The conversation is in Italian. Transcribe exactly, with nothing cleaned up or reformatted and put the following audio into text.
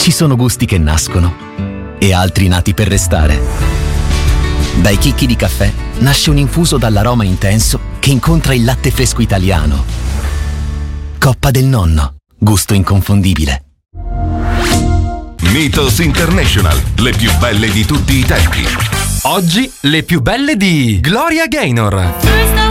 Ci sono gusti che nascono e altri nati per restare. Dai chicchi di caffè nasce un infuso dall'aroma intenso che incontra il latte fresco italiano. Coppa del Nonno, gusto inconfondibile. Mythos International, le più belle di tutti i tempi. Oggi le più belle di Gloria Gaynor.